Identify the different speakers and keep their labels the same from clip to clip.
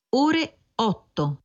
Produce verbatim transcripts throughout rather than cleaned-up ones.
Speaker 1: ore otto.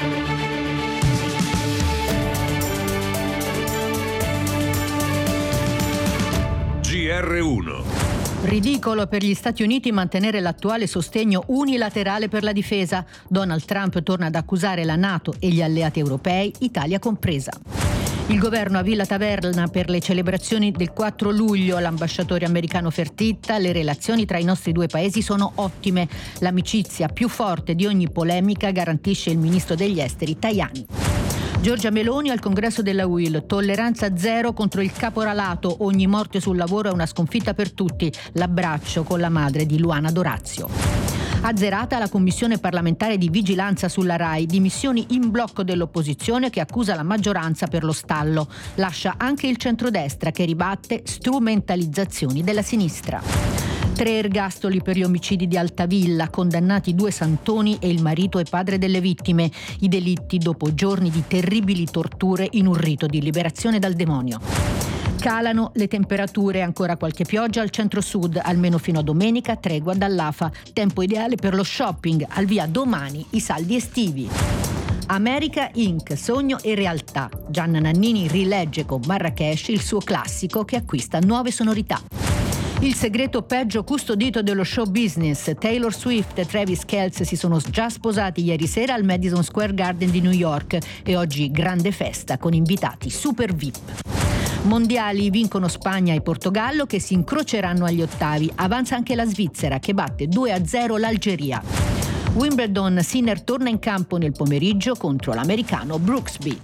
Speaker 2: G R uno.
Speaker 3: Ridicolo per gli Stati Uniti mantenere l'attuale sostegno unilaterale per la difesa. Donald Trump torna ad accusare la NATO e gli alleati europei, Italia compresa. Il governo a Villa Taverna per le celebrazioni del quattro luglio, l'ambasciatore americano Fertitta, le relazioni tra i nostri due paesi sono ottime. L'amicizia più forte di ogni polemica, garantisce il ministro degli esteri Tajani. Giorgia Meloni al congresso della U I L, tolleranza zero contro il caporalato, ogni morte sul lavoro è una sconfitta per tutti, l'abbraccio con la madre di Luana D'Orazio. Azzerata la commissione parlamentare di vigilanza sulla RAI, dimissioni in blocco dell'opposizione che accusa la maggioranza per lo stallo. Lascia anche il centrodestra che ribatte strumentalizzazioni della sinistra. Tre ergastoli per gli omicidi di Altavilla, condannati due santoni e il marito e padre delle vittime. I delitti dopo giorni di terribili torture in un rito di liberazione dal demonio. Calano le temperature, ancora qualche pioggia al centro-sud, almeno fino a domenica, tregua dall'A F A. Tempo ideale per lo shopping, al via domani i saldi estivi. America Incorporated, sogno e realtà. Gianna Nannini rilegge con Marrakesh il suo classico che acquista nuove sonorità. Il segreto peggio custodito dello show business. Taylor Swift e Travis Kelce si sono già sposati ieri sera al Madison Square Garden di New York e oggi grande festa con invitati super V I P. Mondiali, vincono Spagna e Portogallo che si incroceranno agli ottavi. Avanza anche la Svizzera che batte due a zero l'Algeria. Wimbledon, Sinner torna in campo nel pomeriggio contro l'americano Brooksby.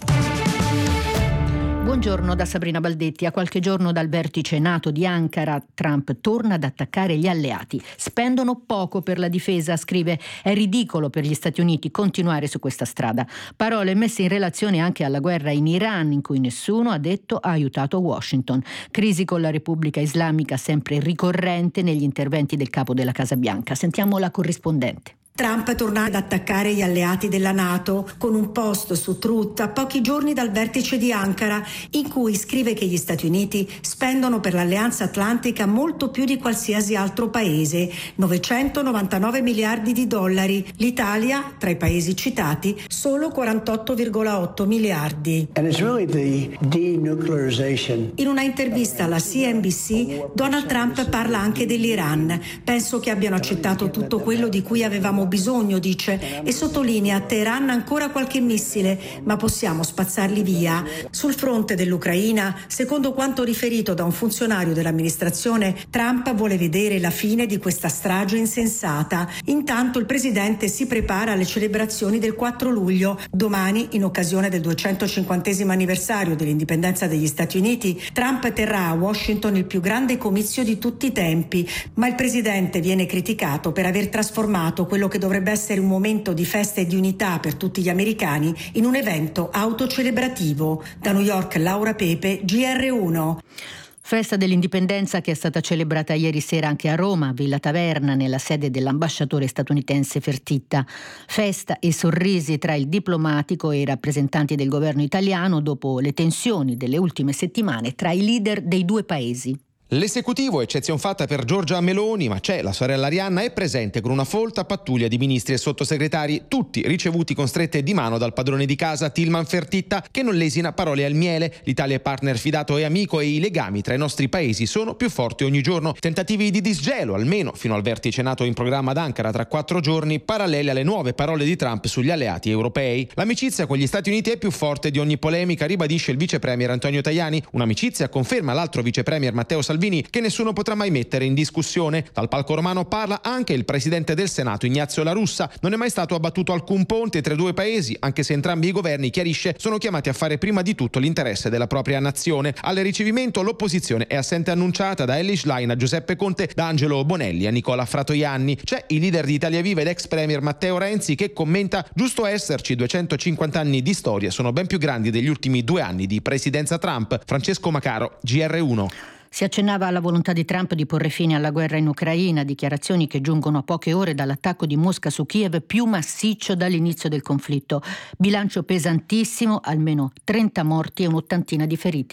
Speaker 3: Buongiorno da Sabrina Baldetti. A qualche giorno dal vertice NATO di Ankara, Trump torna ad attaccare gli alleati. Spendono poco per la difesa, scrive. È ridicolo per gli Stati Uniti continuare su questa strada. Parole messe in relazione anche alla guerra in Iran, in cui nessuno, ha detto, ha aiutato Washington. Crisi con la Repubblica Islamica sempre ricorrente negli interventi del capo della Casa Bianca. Sentiamo la corrispondente.
Speaker 4: Trump torna ad attaccare gli alleati della NATO con un post su Truth a pochi giorni dal vertice di Ankara, in cui scrive che gli Stati Uniti spendono per l'Alleanza Atlantica molto più di qualsiasi altro paese, novecentonovantanove miliardi di dollari. L'Italia, tra i paesi citati, solo quarantotto virgola otto miliardi.
Speaker 5: And it's really the denuclearization.
Speaker 4: In una intervista alla C N B C, Donald Trump parla anche dell'Iran. Penso che abbiano accettato tutto quello di cui avevamo bisogno, dice, e sottolinea: Teheran ancora qualche missile, ma possiamo spazzarli via. Sul fronte dell'Ucraina, secondo quanto riferito da un funzionario dell'amministrazione, Trump vuole vedere la fine di questa strage insensata. Intanto il presidente si prepara alle celebrazioni del quattro luglio. Domani, in occasione del duecentocinquantesimo anniversario dell'indipendenza degli Stati Uniti, Trump terrà a Washington il più grande comizio di tutti i tempi, ma il presidente viene criticato per aver trasformato quello che dovrebbe essere un momento di festa e di unità per tutti gli americani in un evento autocelebrativo. Da New York, Laura Pepe, G R uno.
Speaker 3: Festa dell'indipendenza che è stata celebrata ieri sera anche a Roma, Villa Taverna, nella sede dell'ambasciatore statunitense Fertitta. Festa e sorrisi tra il diplomatico e i rappresentanti del governo italiano dopo le tensioni delle ultime settimane tra i leader dei due paesi.
Speaker 6: L'esecutivo, eccezion fatta per Giorgia Meloni, ma c'è la sorella Arianna, è presente con una folta pattuglia di ministri e sottosegretari, tutti ricevuti con strette di mano dal padrone di casa Tilman Fertitta, che non lesina parole al miele. L'Italia è partner fidato e amico e i legami tra i nostri paesi sono più forti ogni giorno. Tentativi di disgelo, almeno fino al vertice NATO in programma ad Ankara tra quattro giorni, paralleli alle nuove parole di Trump sugli alleati europei. L'amicizia con gli Stati Uniti è più forte di ogni polemica, ribadisce il vice premier Antonio Tajani. Un'amicizia, conferma l'altro vice premier Matteo Salvini, che nessuno potrà mai mettere in discussione. Dal palco romano parla anche il presidente del Senato Ignazio La Russa. Non è mai stato abbattuto alcun ponte tra i due paesi, anche se entrambi i governi, chiarisce, sono chiamati a fare prima di tutto l'interesse della propria nazione. Al ricevimento l'opposizione è assente annunciata da Elly Schlein a Giuseppe Conte, da Angelo Bonelli a Nicola Fratoianni. C'è il leader di Italia Viva ed ex premier Matteo Renzi che commenta: giusto esserci, duecentocinquanta anni di storia sono ben più grandi degli ultimi due anni di presidenza Trump. Francesco Macaro, G R uno.
Speaker 3: Si accennava alla volontà di Trump di porre fine alla guerra in Ucraina, dichiarazioni che giungono a poche ore dall'attacco di Mosca su Kiev più massiccio dall'inizio del conflitto. Bilancio pesantissimo, almeno trenta morti e un'ottantina di feriti.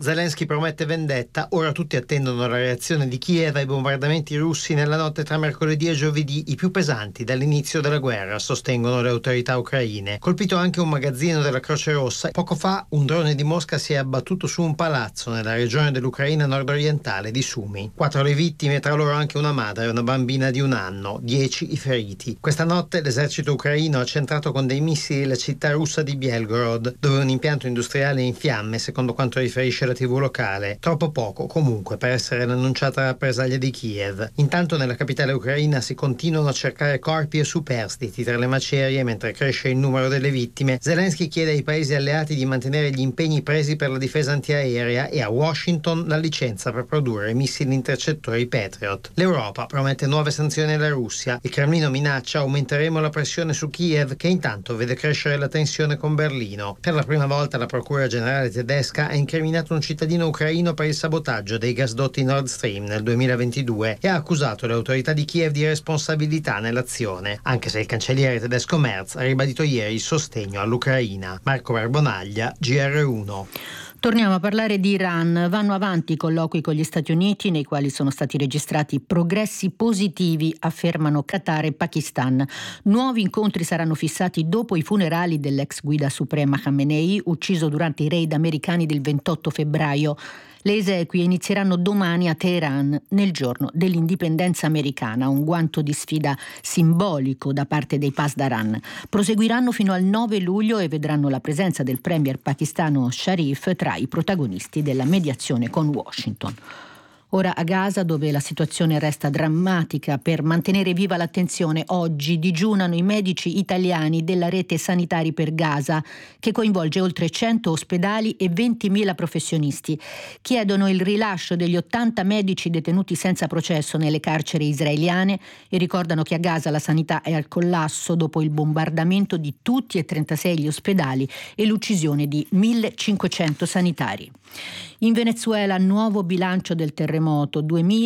Speaker 1: Zelensky promette vendetta, ora tutti attendono la reazione di Kiev ai bombardamenti russi nella notte tra mercoledì e giovedì, i più pesanti dall'inizio della guerra, sostengono le autorità ucraine. Colpito anche un magazzino della Croce Rossa, poco fa un drone di Mosca si è abbattuto su un palazzo nella regione dell'Ucraina nord-orientale di Sumy. Quattro le vittime, tra loro anche una madre e una bambina di un anno, dieci i feriti. Questa notte l'esercito ucraino ha centrato con dei missili la città russa di Belgorod, dove un impianto industriale è in fiamme, secondo quanto riferisce la tivù locale. Troppo poco, comunque, per essere l'annunciata rappresaglia di Kiev. Intanto nella capitale ucraina si continuano a cercare corpi e superstiti tra le macerie mentre cresce il numero delle vittime. Zelensky chiede ai paesi alleati di mantenere gli impegni presi per la difesa antiaerea e a Washington la licenza per produrre missili intercettori Patriot. L'Europa promette nuove sanzioni alla Russia. Il Cremlino minaccia: aumenteremo la pressione su Kiev, che intanto vede crescere la tensione con Berlino. Per la prima volta la Procura Generale tedesca ha incriminato un cittadino ucraino per il sabotaggio dei gasdotti Nord Stream nel duemilaventidue e ha accusato le autorità di Kiev di responsabilità nell'azione, anche se il cancelliere tedesco Merz ha ribadito ieri il sostegno all'Ucraina. Marco Barbonaglia, G R uno.
Speaker 3: Torniamo a parlare di Iran. Vanno avanti i colloqui con gli Stati Uniti, nei quali sono stati registrati progressi positivi, affermano Qatar e Pakistan. Nuovi incontri saranno fissati dopo i funerali dell'ex guida suprema Khamenei, ucciso durante i raid americani del ventotto febbraio. Le esequie inizieranno domani a Teheran, nel giorno dell'indipendenza americana, un guanto di sfida simbolico da parte dei Pasdaran. Proseguiranno fino al nove luglio e vedranno la presenza del premier pakistano Sharif tra i protagonisti della mediazione con Washington. Ora a Gaza, dove la situazione resta drammatica. Per mantenere viva l'attenzione, oggi digiunano i medici italiani della rete Sanitari per Gaza, che coinvolge oltre cento ospedali e ventimila professionisti. Chiedono il rilascio degli ottanta medici detenuti senza processo nelle carceri israeliane e ricordano che a Gaza la sanità è al collasso dopo il bombardamento di tutti e trentasei gli ospedali e l'uccisione di millecinquecento sanitari. In Venezuela, nuovo bilancio del terremoto,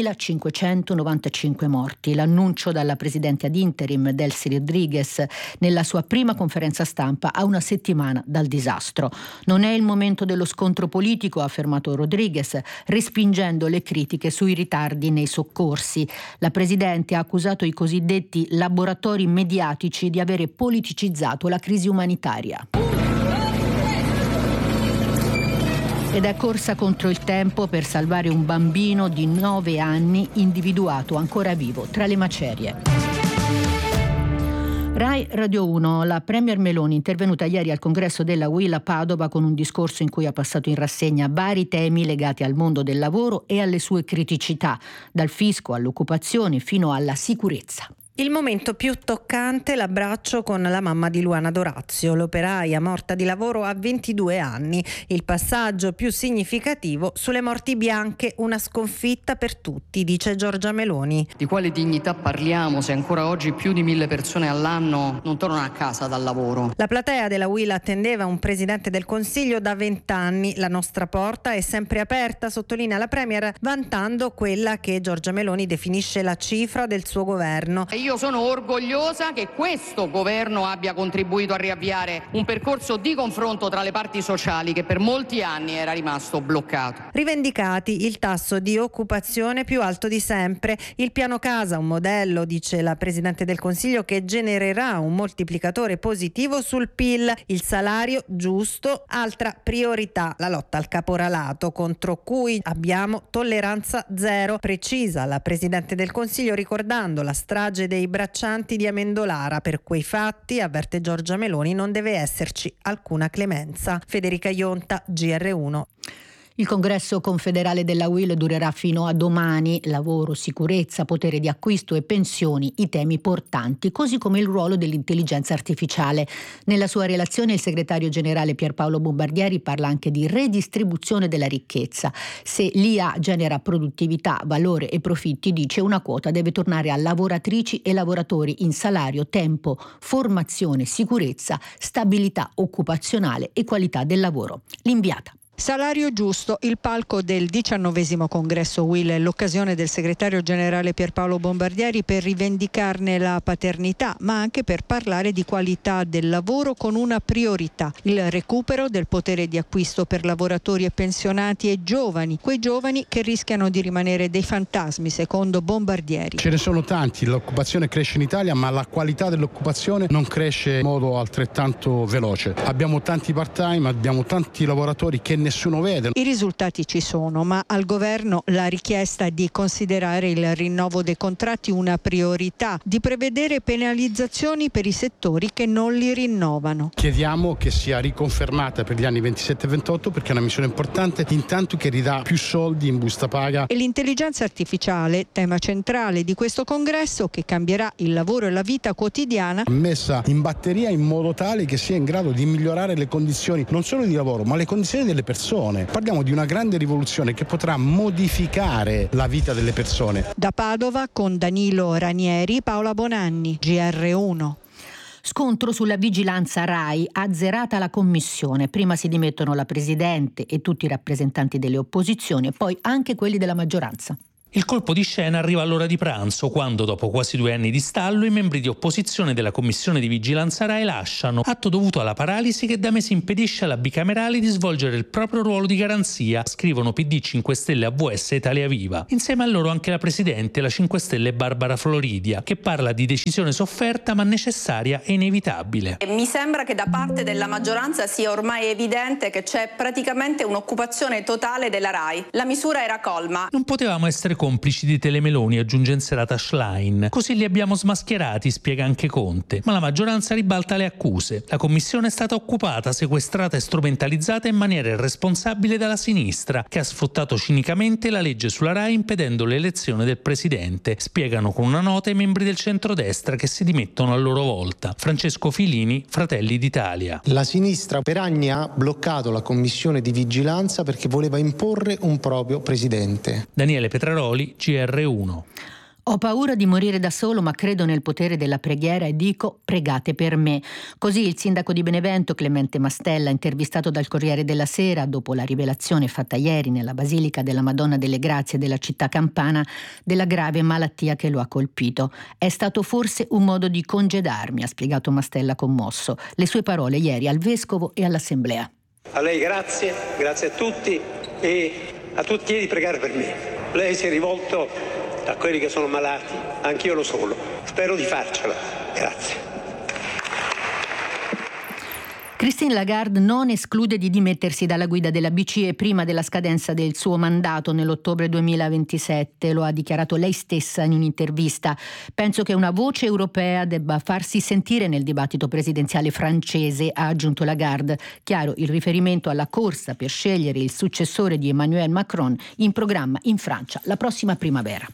Speaker 3: duemilacinquecentonovantacinque morti. L'annuncio dalla presidente ad interim Delcy Rodriguez nella sua prima conferenza stampa a una settimana dal disastro. Non è il momento dello scontro politico, ha affermato Rodriguez, respingendo le critiche sui ritardi nei soccorsi. La presidente ha accusato i cosiddetti laboratori mediatici di avere politicizzato la crisi umanitaria. Ed è corsa contro il tempo per salvare un bambino di nove anni individuato ancora vivo tra le macerie. Rai Radio uno, la premier Meloni, intervenuta ieri al congresso della U I L a Padova con un discorso in cui ha passato in rassegna vari temi legati al mondo del lavoro e alle sue criticità, dal fisco all'occupazione fino alla sicurezza.
Speaker 7: Il momento più toccante, l'abbraccio con la mamma di Luana D'Orazio, l'operaia morta di lavoro a ventidue anni. Il passaggio più significativo, sulle morti bianche, una sconfitta per tutti, dice Giorgia Meloni.
Speaker 8: Di quale dignità parliamo se ancora oggi più di mille persone all'anno non tornano a casa dal lavoro?
Speaker 7: La platea della U I L attendeva un presidente del Consiglio da vent'anni. La nostra porta è sempre aperta, sottolinea la premier, vantando quella che Giorgia Meloni definisce la cifra del suo governo.
Speaker 8: Io sono orgogliosa che questo governo abbia contribuito a riavviare un percorso di confronto tra le parti sociali che per molti anni era rimasto bloccato.
Speaker 7: Rivendicati il tasso di occupazione più alto di sempre, il piano casa, un modello, dice la Presidente del Consiglio, che genererà un moltiplicatore positivo sul P I L, il salario giusto, altra priorità, la lotta al caporalato, contro cui abbiamo tolleranza zero, precisa la Presidente del Consiglio, ricordando la strage dei braccianti di Amendolara. Per quei fatti, avverte Giorgia Meloni, non deve esserci alcuna clemenza. Federica Ionta, G R uno.
Speaker 3: Il congresso confederale della U I L durerà fino a domani. Lavoro, sicurezza, potere di acquisto e pensioni, i temi portanti, così come il ruolo dell'intelligenza artificiale. Nella sua relazione il segretario generale Pierpaolo Bombardieri parla anche di redistribuzione della ricchezza. Se l'I A genera produttività, valore e profitti, dice, una quota deve tornare a lavoratrici e lavoratori in salario, tempo, formazione, sicurezza, stabilità occupazionale e qualità del lavoro. L'inviata.
Speaker 9: Salario giusto, il palco del diciannovesimo congresso U I L, l'occasione del segretario generale Pierpaolo Bombardieri per rivendicarne la paternità, ma anche per parlare di qualità del lavoro con una priorità: il recupero del potere di acquisto per lavoratori e pensionati e giovani, quei giovani che rischiano di rimanere dei fantasmi, secondo Bombardieri.
Speaker 10: Ce ne sono tanti, l'occupazione cresce in Italia, ma la qualità dell'occupazione non cresce in modo altrettanto veloce. Abbiamo tanti part-time, abbiamo tanti lavoratori che nessuno vede.
Speaker 9: I risultati ci sono, ma al governo la richiesta di considerare il rinnovo dei contratti una priorità, di prevedere penalizzazioni per i settori che non li rinnovano.
Speaker 10: Chiediamo che sia riconfermata per gli anni ventisette e ventotto, perché è una misura importante, intanto che ridà più soldi in busta paga.
Speaker 9: E l'intelligenza artificiale, tema centrale di questo congresso, che cambierà il lavoro e la vita quotidiana,
Speaker 10: messa in batteria in modo tale che sia in grado di migliorare le condizioni non solo di lavoro, ma le condizioni delle persone. Parliamo di una grande rivoluzione che potrà modificare la vita delle persone.
Speaker 9: Da Padova con Danilo Ranieri, Paola Bonanni, G R uno.
Speaker 3: Scontro sulla vigilanza RAI, azzerata la commissione. Prima si dimettono la Presidente e tutti i rappresentanti delle opposizioni e poi anche quelli della maggioranza.
Speaker 11: Il colpo di scena arriva all'ora di pranzo, quando dopo quasi due anni di stallo i membri di opposizione della commissione di vigilanza RAI lasciano, atto dovuto alla paralisi che da mesi impedisce alla bicamerale di svolgere il proprio ruolo di garanzia, scrivono P D, cinque Stelle, A V S e Italia Viva. Insieme a loro anche la Presidente, la cinque Stelle Barbara Floridia, che parla di decisione sofferta ma necessaria e inevitabile.
Speaker 12: Mi sembra che da parte della maggioranza sia ormai evidente che c'è praticamente un'occupazione totale della RAI. La misura era colma.
Speaker 11: Non potevamo essere complici di Telemeloni, aggiunge in serata Schlein. Così li abbiamo smascherati, spiega anche Conte. Ma la maggioranza ribalta le accuse. La commissione è stata occupata, sequestrata e strumentalizzata in maniera irresponsabile dalla sinistra, che ha sfruttato cinicamente la legge sulla RAI impedendo l'elezione del presidente. Spiegano con una nota i membri del centrodestra che si dimettono a loro volta. Francesco Filini, Fratelli d'Italia.
Speaker 13: La sinistra per anni ha bloccato la commissione di vigilanza perché voleva imporre un proprio presidente.
Speaker 11: Daniele Petraroli, G R uno.
Speaker 3: Ho paura di morire da solo, ma credo nel potere della preghiera e dico: pregate per me. Così il sindaco di Benevento, Clemente Mastella, intervistato dal Corriere della Sera dopo la rivelazione fatta ieri nella Basilica della Madonna delle Grazie della città campana della grave malattia che lo ha colpito. È stato forse un modo di congedarmi, ha spiegato Mastella commosso. Le sue parole ieri al vescovo e all'assemblea.
Speaker 14: A lei grazie, grazie a tutti e a tutti chiedi di pregare per me. Lei si è rivolto a quelli che sono malati, anch'io lo sono. Spero di farcela. Grazie.
Speaker 3: Christine Lagarde non esclude di dimettersi dalla guida della B C E prima della scadenza del suo mandato nell'ottobre duemilaventisette, lo ha dichiarato lei stessa in un'intervista. Penso che una voce europea debba farsi sentire nel dibattito presidenziale francese, ha aggiunto Lagarde. Chiaro il riferimento alla corsa per scegliere il successore di Emmanuel Macron in programma in Francia la prossima primavera.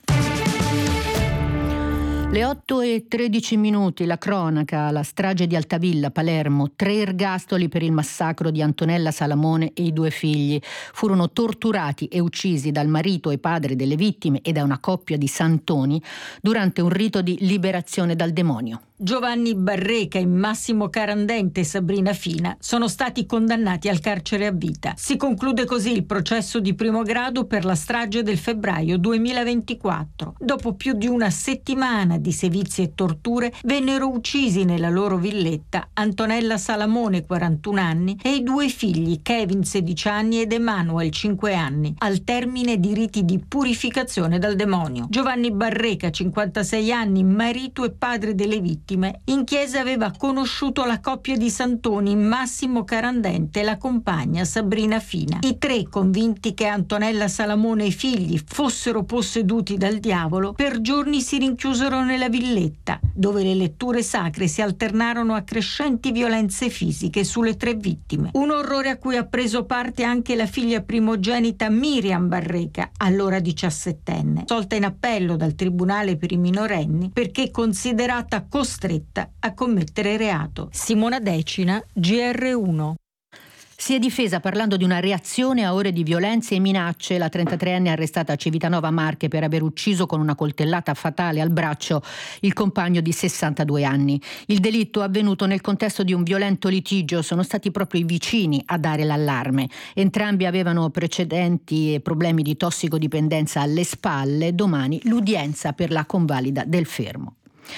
Speaker 3: Le otto e tredici minuti, la cronaca, la strage di Altavilla, Palermo, tre ergastoli per il massacro di Antonella Salamone e i due figli. Furono torturati e uccisi dal marito e padre delle vittime e da una coppia di santoni durante un rito di liberazione dal demonio.
Speaker 15: Giovanni Barreca e Massimo Carandente e Sabrina Fina sono stati condannati al carcere a vita. Si conclude così il processo di primo grado per la strage del febbraio duemilaventiquattro. Dopo più di una settimana di sevizie e torture, vennero uccisi nella loro villetta Antonella Salamone, quarantuno anni, e i due figli, Kevin, sedici anni, ed Emanuel, cinque anni, al termine di riti di purificazione dal demonio. Giovanni Barreca, cinquantasei anni, marito e padre delle vittime, in chiesa aveva conosciuto la coppia di santoni Massimo Carandente e la compagna Sabrina Fina. I tre, convinti che Antonella Salamone e i figli fossero posseduti dal diavolo, per giorni si rinchiusero nella villetta, dove le letture sacre si alternarono a crescenti violenze fisiche sulle tre vittime. Un orrore a cui ha preso parte anche la figlia primogenita Miriam Barreca, allora diciassettenne, tolta in appello dal Tribunale per i minorenni perché considerata costretta a commettere reato. Simona Decina, G R uno.
Speaker 3: Si è difesa parlando di una reazione a ore di violenze e minacce. La trentatreenne arrestata a Civitanova Marche per aver ucciso con una coltellata fatale al braccio il compagno di sessantadue anni. Il delitto avvenuto nel contesto di un violento litigio. Sono stati proprio i vicini a dare l'allarme. Entrambi avevano precedenti e problemi di tossicodipendenza alle spalle. Domani l'udienza per la convalida del fermo.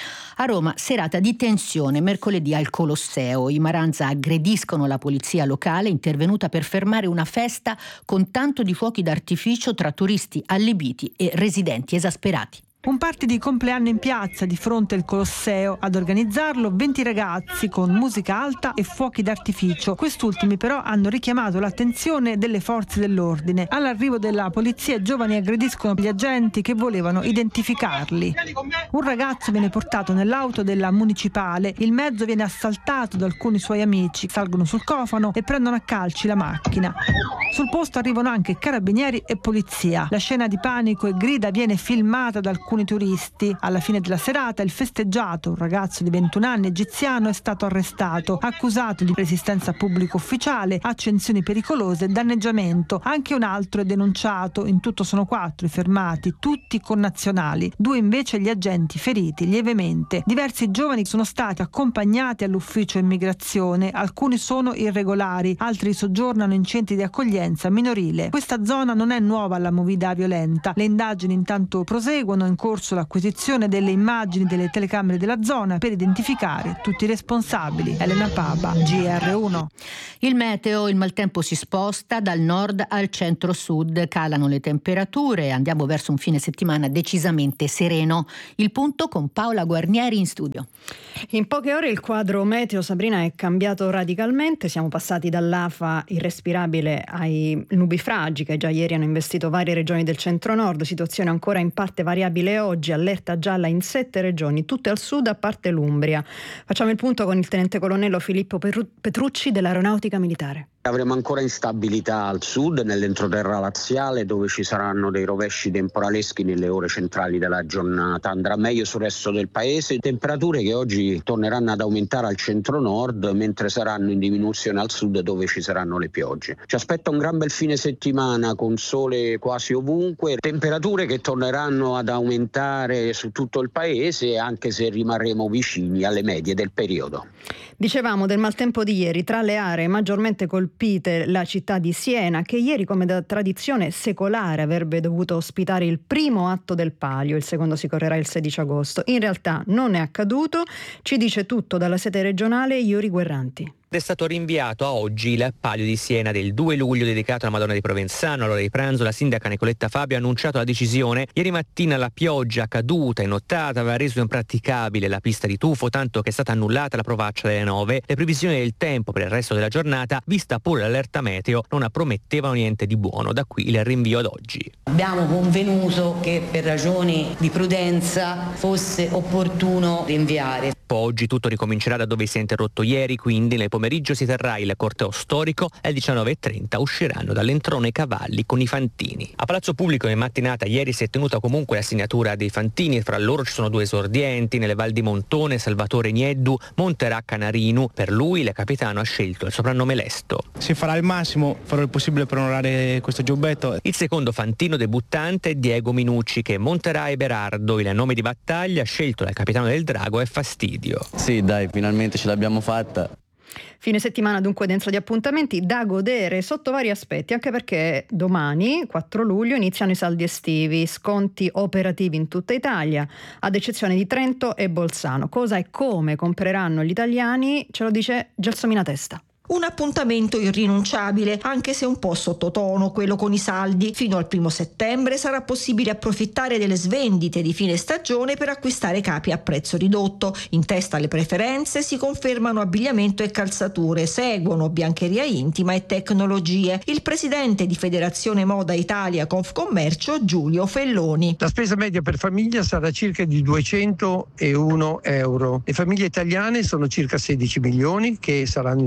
Speaker 3: A Roma, serata di tensione mercoledì al Colosseo. I Maranza aggrediscono la polizia locale intervenuta per fermare una festa con tanto di fuochi d'artificio tra turisti allibiti e residenti esasperati.
Speaker 16: Un party di compleanno in piazza di fronte al Colosseo. Ad organizzarlo venti ragazzi con musica alta e fuochi d'artificio. Quest'ultimi però hanno richiamato l'attenzione delle forze dell'ordine. All'arrivo della polizia i giovani aggrediscono gli agenti che volevano identificarli. Un ragazzo viene portato nell'auto della municipale. Il mezzo viene assaltato da alcuni suoi amici. Salgono sul cofano e prendono a calci la macchina. Sul posto arrivano anche carabinieri e polizia. La scena di panico e grida viene filmata da alcuni turisti. Alla fine della serata il festeggiato, un ragazzo di ventuno anni egiziano, è stato arrestato, accusato di resistenza pubblico ufficiale, accensioni pericolose e danneggiamento. Anche un altro è denunciato. In tutto sono quattro i fermati, tutti connazionali. Due invece gli agenti feriti lievemente. Diversi giovani sono stati accompagnati all'ufficio immigrazione. Alcuni sono irregolari, altri soggiornano in centri di accoglienza minorile. Questa zona non è nuova alla movida violenta. Le indagini intanto proseguono. In corso l'acquisizione delle immagini delle telecamere della zona per identificare tutti i responsabili. Elena Papa, G R uno.
Speaker 3: Il meteo, il maltempo si sposta dal nord al centro-sud, calano le temperature e andiamo verso un fine settimana decisamente sereno. Il punto con Paola Guarnieri in studio.
Speaker 17: In poche ore il quadro meteo, Sabrina, è cambiato radicalmente. Siamo passati dall'afa irrespirabile ai nubifragi che già ieri hanno investito varie regioni del centro-nord, situazione ancora in parte variabile oggi, allerta gialla in sette regioni, tutte al sud a parte l'Umbria. Facciamo il punto con il tenente colonnello Filippo Petrucci dell'Aeronautica Militare.
Speaker 18: Avremo ancora instabilità al sud, nell'entroterra laziale, dove ci saranno dei rovesci temporaleschi nelle ore centrali della giornata. Andrà meglio sul resto del paese, temperature che oggi torneranno ad aumentare al centro-nord, mentre saranno in diminuzione al sud, dove ci saranno le piogge. Ci aspetta un gran bel fine settimana con sole quasi ovunque, temperature che torneranno ad aumentare su tutto il paese, anche se rimarremo vicini alle medie del periodo.
Speaker 17: Dicevamo del maltempo di ieri, tra le aree maggiormente colpite la città di Siena, che ieri, come da tradizione secolare, avrebbe dovuto ospitare il primo atto del Palio. Il secondo si correrà il sedici agosto. In realtà non è accaduto. Ci dice tutto dalla sede regionale Iuri Guerranti.
Speaker 19: È stato rinviato a oggi il Palio di Siena del due luglio dedicato alla Madonna di Provenzano. All'ora di pranzo la sindaca Nicoletta Fabio ha annunciato la decisione. Ieri mattina la pioggia caduta e nottata aveva reso impraticabile la pista di tuffo, tanto che è stata annullata la provaccia delle nove. Le previsioni del tempo per il resto della giornata, vista pure l'allerta meteo, non promettevano niente di buono. Da qui il rinvio ad oggi.
Speaker 20: Abbiamo convenuto che per ragioni di prudenza fosse opportuno rinviare.
Speaker 19: Oggi tutto ricomincerà da dove si è interrotto ieri, quindi nel pomeriggio si terrà il corteo storico e alle diciannove e trenta usciranno dall'entrone i cavalli con i fantini. A Palazzo Pubblico in mattinata ieri si è tenuta comunque la segnatura dei fantini, fra loro ci sono due esordienti, nelle Val di Montone Salvatore Nieddu, Monterà Canarinu. Per lui il capitano ha scelto il soprannome Lesto.
Speaker 21: Si farà il massimo, farò il possibile per onorare questo giubbetto.
Speaker 19: Il secondo fantino debuttante è Diego Minucci, che Monterà e Berardo, il nome di battaglia scelto dal capitano del Drago è Fastidio.
Speaker 22: Sì, dai, finalmente ce l'abbiamo fatta.
Speaker 17: Fine settimana dunque dentro di appuntamenti da godere sotto vari aspetti, anche perché domani, quattro luglio, iniziano i saldi estivi, sconti operativi in tutta Italia, ad eccezione di Trento e Bolzano. Cosa e come compreranno gli italiani ce lo dice Gelsomina Testa.
Speaker 23: Un appuntamento irrinunciabile, anche se un po' sottotono, quello con i saldi. Fino al primo settembre sarà possibile approfittare delle svendite di fine stagione per acquistare capi a prezzo ridotto. In testa alle preferenze si confermano abbigliamento e calzature, seguono biancheria intima e tecnologie. Il presidente di Federazione Moda Italia Confcommercio, Giulio Felloni.
Speaker 24: La spesa media per famiglia sarà circa di duecentouno euro. Le famiglie italiane sono circa sedici milioni che saranno interessate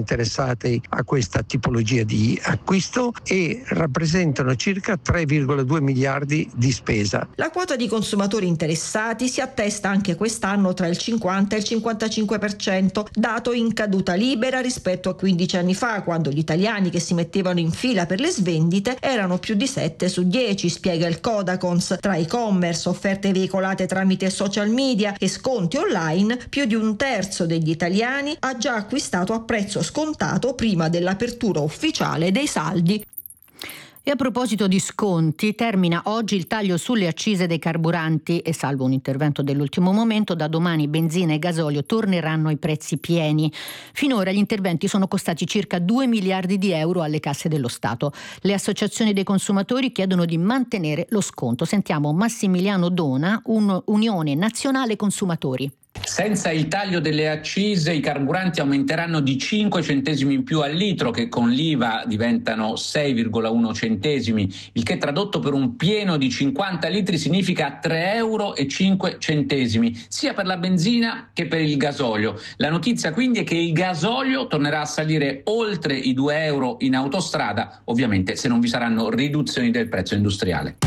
Speaker 24: interessati a questa tipologia di acquisto e rappresentano circa tre virgola due miliardi di spesa.
Speaker 23: La quota di consumatori interessati si attesta anche quest'anno tra il cinquanta e il cinquantacinque per cento, dato in caduta libera rispetto a quindici anni fa, quando gli italiani che si mettevano in fila per le svendite erano più di sette su dieci, spiega il Codacons. Tra e-commerce, offerte veicolate tramite social media e sconti online, più di un terzo degli italiani ha già acquistato a prezzo scontato prima dell'apertura ufficiale dei saldi.
Speaker 3: E a proposito di sconti, termina oggi il taglio sulle accise dei carburanti e, salvo un intervento dell'ultimo momento, da domani benzina e gasolio torneranno ai prezzi pieni. Finora gli interventi sono costati circa due miliardi di euro alle casse dello Stato. Le associazioni dei consumatori chiedono di mantenere lo sconto. Sentiamo Massimiliano Dona, un Unione Nazionale Consumatori.
Speaker 2: Senza il taglio delle accise i carburanti aumenteranno di cinque centesimi in più al litro, che con l'I V A diventano sei virgola uno centesimi, il che tradotto per un pieno di cinquanta litri significa tre euro e cinque centesimi, sia per la benzina che per il gasolio. La notizia quindi è che il gasolio tornerà a salire oltre i due euro in autostrada, ovviamente se non vi saranno riduzioni del prezzo industriale.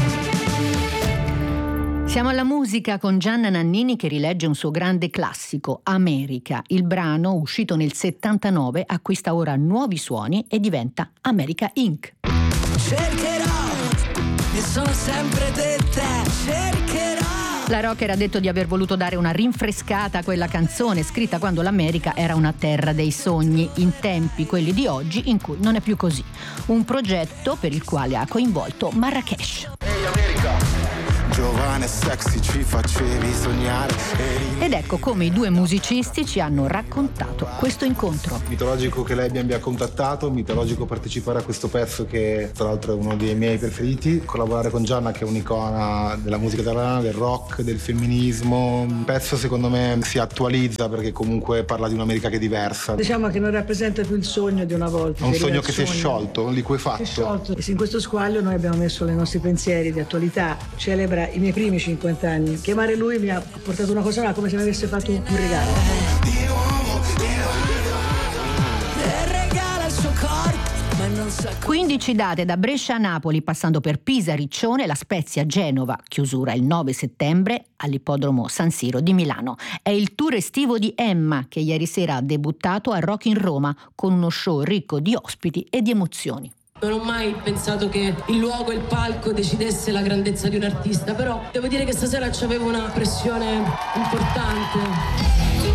Speaker 3: Siamo alla musica con Gianna Nannini che rilegge un suo grande classico, America. Il brano, uscito nel settantanove, acquista ora nuovi suoni e diventa America incorporated.
Speaker 4: Cercherò, mi sono sempre detta, cercherò.
Speaker 3: La rocker ha detto di aver voluto dare una rinfrescata a quella canzone scritta quando l'America era una terra dei sogni, in tempi, quelli di oggi, in cui non è più così. Un progetto per il quale ha coinvolto Marrakesh.
Speaker 4: Ehi America! Giovane sexy ci facevi sognare.
Speaker 3: Ed ecco come i due musicisti ci hanno raccontato questo incontro.
Speaker 5: Mitologico che lei mi abbia contattato, mitologico partecipare a questo pezzo che tra l'altro è uno dei miei preferiti, collaborare con Gianna che è un'icona della musica italiana, del rock, del femminismo. Un pezzo secondo me si attualizza perché comunque parla di un'America che è diversa.
Speaker 6: Diciamo che non rappresenta più il sogno di una volta.
Speaker 5: È un sogno che si è sciolto, di cui è fatto.
Speaker 6: Si è sciolto. E in questo squaglio noi abbiamo messo i nostri pensieri di attualità, celebra i miei primi cinquanta anni. Chiamare lui mi ha portato una cosa, come se mi avesse fatto un regalo.
Speaker 3: quindici date da Brescia a Napoli, passando per Pisa, Riccione, La Spezia, Genova, chiusura il nove settembre all'ippodromo San Siro di Milano. È il tour estivo di Emma, che ieri sera ha debuttato a Rock in Roma con uno show ricco di ospiti e di emozioni.
Speaker 25: Non ho mai pensato che il luogo e il palco decidesse la grandezza di un artista, però devo dire che stasera c'avevo una pressione importante.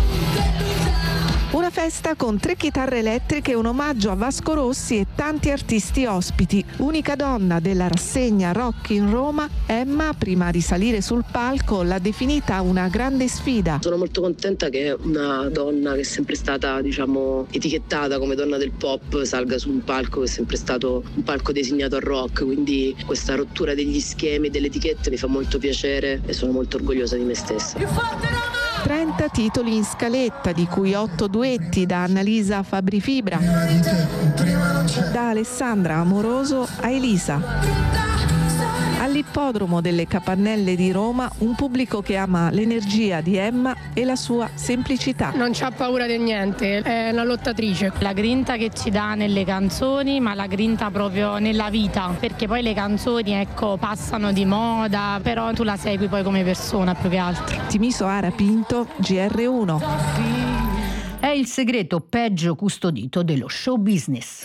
Speaker 26: Una festa con tre chitarre elettriche, un omaggio a Vasco Rossi e tanti artisti ospiti. Unica donna della rassegna Rock in Roma, Emma, prima di salire sul palco, l'ha definita una grande sfida.
Speaker 25: Sono molto contenta che una donna che è sempre stata, diciamo, etichettata come donna del pop salga su un palco che è sempre stato un palco designato al rock, quindi questa rottura degli schemi, delle etichette mi fa molto piacere e sono molto orgogliosa di me stessa.
Speaker 26: trenta titoli in scaletta, di cui otto duetti da Annalisa Fabri Fibra, da Alessandra Amoroso a Elisa. All'ippodromo delle Capannelle di Roma, un pubblico che ama l'energia di Emma e la sua semplicità.
Speaker 27: Non c'ha paura di niente, è una lottatrice. La grinta che ci dà nelle canzoni, ma la grinta proprio nella vita, perché poi le canzoni, ecco, passano di moda, però tu la segui poi come persona più che altro.
Speaker 26: Timiso Ara Pinto, G R uno.
Speaker 3: È il segreto peggio custodito dello show business.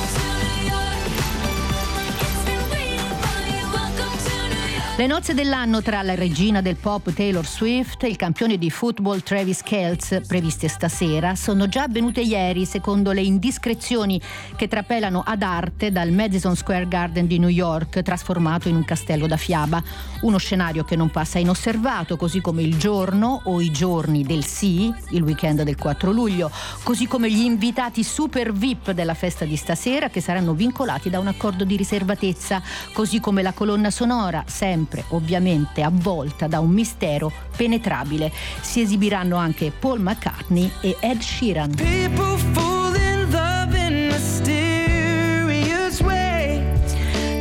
Speaker 3: Le nozze dell'anno tra la regina del pop Taylor Swift e il campione di football Travis Kelce, previste stasera, sono già avvenute ieri, secondo le indiscrezioni che trapelano ad arte dal Madison Square Garden di New York, trasformato in un castello da fiaba. Uno scenario che non passa inosservato, così come il giorno o i giorni del sì, il weekend del quattro luglio, così come gli invitati super V I P della festa di stasera, che saranno vincolati da un accordo di riservatezza, così come la colonna sonora, sempre ovviamente avvolta da un mistero penetrabile. Si esibiranno anche Paul McCartney e Ed Sheeran.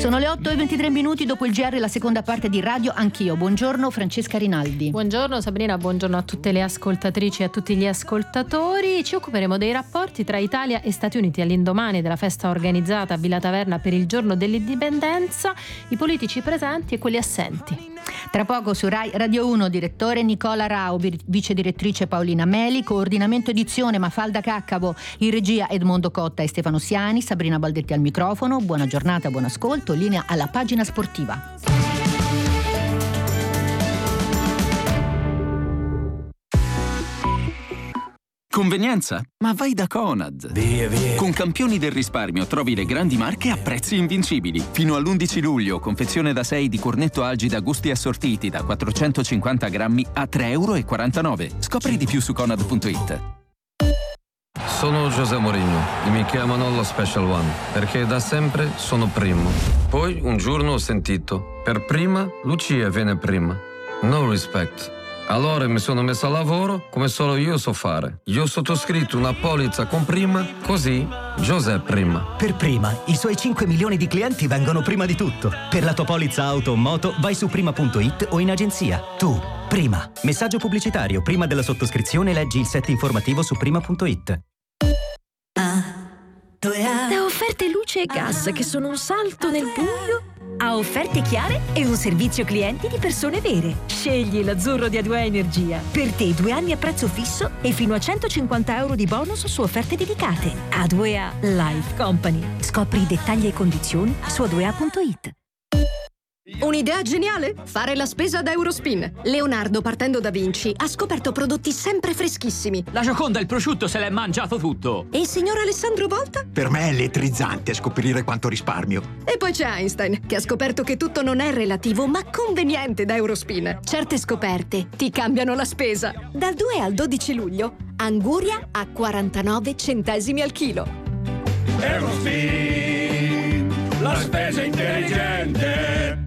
Speaker 3: Sono le otto e ventitré minuti, dopo il G R la seconda parte di Radio Anch'io. Buongiorno Francesca Rinaldi.
Speaker 1: Buongiorno Sabrina, buongiorno a tutte le ascoltatrici e a tutti gli ascoltatori. Ci occuperemo dei rapporti tra Italia e Stati Uniti all'indomani della festa organizzata a Villa Taverna per il giorno dell'indipendenza, i politici presenti e quelli assenti.
Speaker 3: Tra poco su Rai Radio uno, direttore Nicola Rao, vice direttrice Paolina Meli, coordinamento edizione Mafalda Caccavo, in regia Edmondo Cotta e Stefano Siani, Sabrina Baldetti al microfono. Buona giornata, buon ascolto, linea alla pagina sportiva.
Speaker 7: Convenienza? Ma vai da Conad! Via, via. Con Campioni del risparmio trovi le grandi marche a prezzi invincibili. Fino all'undici luglio, confezione da sei di cornetto Algida gusti assortiti da quattrocentocinquanta grammi a tre e quarantanove euro. Scopri di più su conad punto it.
Speaker 8: Sono José Mourinho e mi chiamano lo Special One perché da sempre sono primo. Poi un giorno ho sentito, per prima Lucia viene prima. No respect. Allora mi sono messo a lavoro come solo io so fare. Io ho sottoscritto una polizza con prima, così José prima.
Speaker 9: Per prima, i suoi cinque milioni di clienti vengono prima di tutto. Per la tua polizza auto o moto vai su prima punto it o in agenzia. Tu, prima. Messaggio pubblicitario. Prima della sottoscrizione leggi il set informativo su prima punto it.
Speaker 10: Da offerte luce e gas che sono un salto nel buio a offerte chiare e un servizio clienti di persone vere. Scegli l'azzurro di A due A Energia. Per te due anni a prezzo fisso e fino a centocinquanta euro di bonus su offerte dedicate. A due A Life Company. Scopri i dettagli e condizioni su a due a punto it.
Speaker 12: Un'idea geniale? Fare la spesa da Eurospin. Leonardo, partendo da Vinci, ha scoperto prodotti sempre freschissimi.
Speaker 13: La Gioconda, il prosciutto, se l'è mangiato tutto.
Speaker 12: E il signor Alessandro Volta?
Speaker 28: Per me è elettrizzante scoprire quanto risparmio.
Speaker 12: E poi c'è Einstein, che ha scoperto che tutto non è relativo, ma conveniente da Eurospin. Certe scoperte ti cambiano la spesa. Dal due al dodici luglio, Anguria a quarantanove centesimi al chilo.
Speaker 29: Eurospin, la spesa intelligente.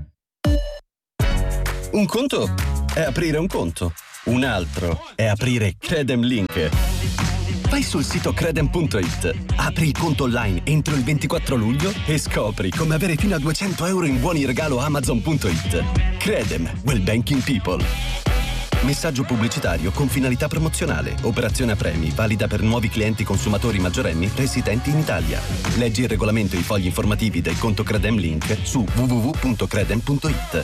Speaker 30: Un conto è aprire un conto, un altro è aprire Credem Link. Vai sul sito credem punto it, apri il conto online entro il ventiquattro luglio e scopri come avere fino a duecento euro in buoni regalo amazon punto it. Credem, well banking people. Messaggio pubblicitario con finalità promozionale. Operazione a premi, valida per nuovi clienti consumatori maggiorenni residenti in Italia. Leggi il regolamento e i fogli informativi del conto Credem Link su w w w punto credem punto it.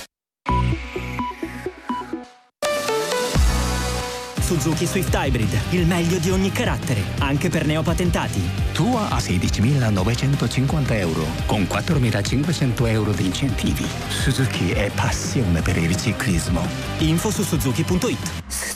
Speaker 9: Suzuki Swift Hybrid, il meglio di ogni carattere, anche per neopatentati.
Speaker 31: Tua a sedicimilanovecentocinquanta euro, con quattromilacinquecento euro di incentivi. Suzuki è passione per il ciclismo.
Speaker 9: Info su suzuki punto it.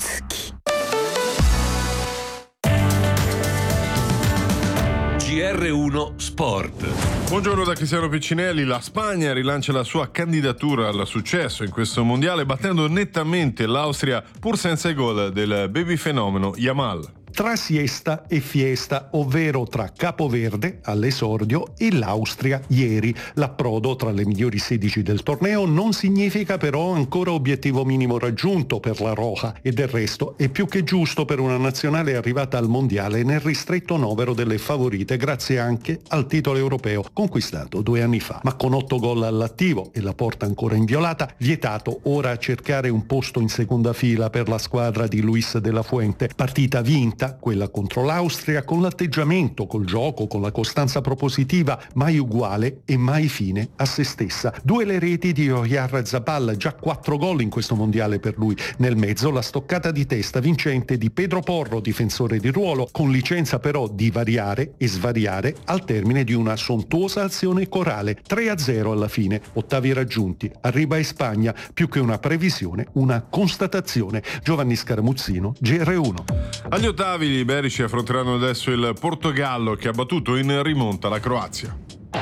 Speaker 32: G R uno Sport.
Speaker 33: Buongiorno da Cristiano Piccinelli. La Spagna rilancia la sua candidatura al successo in questo mondiale battendo nettamente l'Austria pur senza il gol del baby fenomeno Yamal.
Speaker 34: Tra siesta e fiesta, ovvero tra Capoverde all'esordio e l'Austria ieri. L'approdo tra le migliori sedici del torneo non significa però ancora obiettivo minimo raggiunto per la Roja e del resto è più che giusto per una nazionale arrivata al mondiale nel ristretto novero delle favorite grazie anche al titolo europeo conquistato due anni fa. Ma con otto gol all'attivo e la porta ancora inviolata, vietato ora cercare un posto in seconda fila per la squadra di Luis de la Fuente. Partita vinta, quella contro l'Austria, con l'atteggiamento, col gioco, con la costanza propositiva, mai uguale e mai fine a se stessa. Due le reti di Oyarzabal, già quattro gol in questo mondiale per lui. Nel mezzo la stoccata di testa vincente di Pedro Porro, difensore di ruolo, con licenza però di variare e svariare al termine di una sontuosa azione corale. tre a zero alla fine, ottavi raggiunti. Arriva in Spagna, più che una previsione, una constatazione. Giovanni Scaramuzzino, G R uno.
Speaker 33: Agli ottavi gli iberici affronteranno adesso il Portogallo che ha battuto in rimonta la Croazia.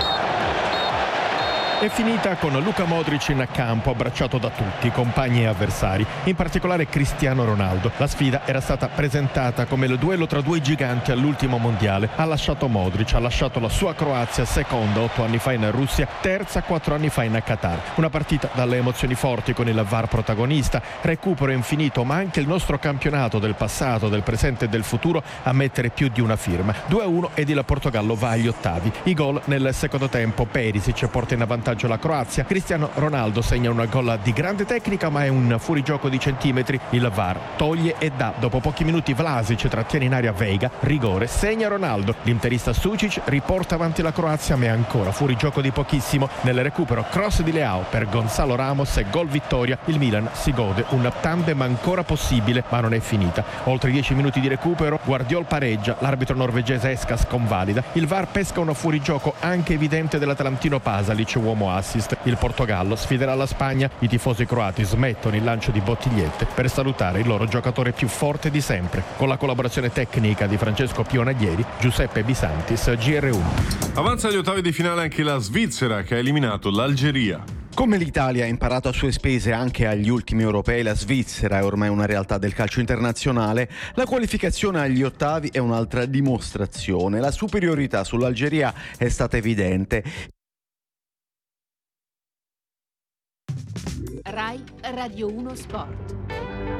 Speaker 35: È finita con Luka Modric in campo, abbracciato da tutti, compagni e avversari, in particolare Cristiano Ronaldo. La sfida era stata presentata come il duello tra due giganti all'ultimo mondiale. Ha lasciato Modric, ha lasciato la sua Croazia, seconda otto anni fa in Russia, terza quattro anni fa in Qatar. Una partita dalle emozioni forti con il V A R protagonista, recupero infinito, ma anche il nostro campionato del passato, del presente e del futuro a mettere più di una firma. due a uno ed il Portogallo va agli ottavi. I gol nel secondo tempo: Perisic porta in avantaggio vantaggio la Croazia. Cristiano Ronaldo segna un gol di grande tecnica, ma è un fuorigioco di centimetri. Il V A R toglie e dà. Dopo pochi minuti Vlasic trattiene in aria Veiga, rigore, segna Ronaldo. L'interista Sucic riporta avanti la Croazia, ma è ancora fuorigioco di pochissimo. Nel recupero cross di Leao per Gonzalo Ramos e gol vittoria. Il Milan si gode un tandem ancora possibile, ma non è finita. Oltre dieci minuti di recupero, Guardiol pareggia, l'arbitro norvegese Eskas convalida. Il V A R pesca un fuorigioco anche evidente dell'atalantino Pasalic, uomo assist. Il Portogallo sfiderà la Spagna. I tifosi croati smettono il lancio di bottigliette per salutare il loro giocatore più forte di sempre. Con la collaborazione tecnica di Francesco Pionaglieri, Giuseppe Bisantis, G R uno.
Speaker 33: Avanza agli ottavi di finale anche la Svizzera, che ha eliminato l'Algeria.
Speaker 2: Come l'Italia ha imparato a sue spese anche agli ultimi europei, la Svizzera è ormai una realtà del calcio internazionale. La qualificazione agli ottavi è un'altra dimostrazione. La superiorità sull'Algeria è stata evidente.
Speaker 4: Rai Radio uno Sport.